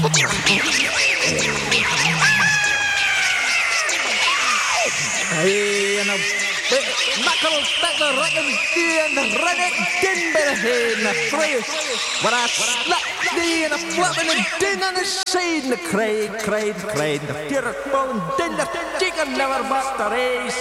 Hey, and a knuckle back the rockin' and the running din by the head and the three. But I slap thee and a flapping the din on the side and the cried, the fear bone din the chicken never back the race.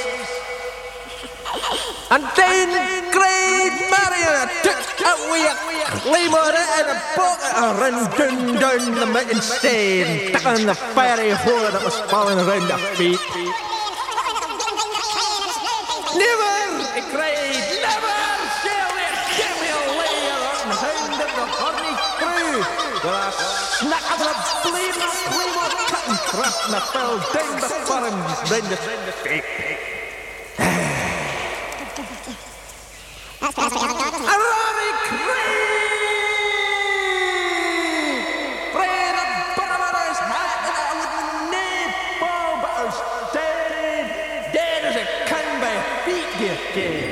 And then cried Marion took away a claymore and a bucket and ran down the mountain stain, stuck on the fiery hole that was falling around their feet. Never, he cried, never shall we get me away and hound of the horny crew. With a snack of the flame, claymore cut and thrust and I fell down before him round the feet.